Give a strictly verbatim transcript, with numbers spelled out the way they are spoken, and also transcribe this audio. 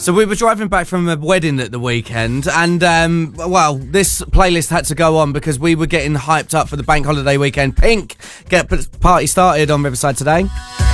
So we were driving back from a wedding at the weekend, and um, well, this playlist had to go on because we were getting hyped up for the bank holiday weekend. Pink, get party started on Riverside today.